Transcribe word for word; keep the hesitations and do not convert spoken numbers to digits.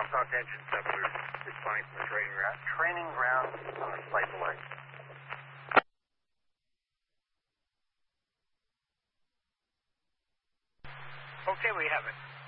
talk to engine seven. We're responding from the training ground. Training ground on the flight delay. Okay, we have it.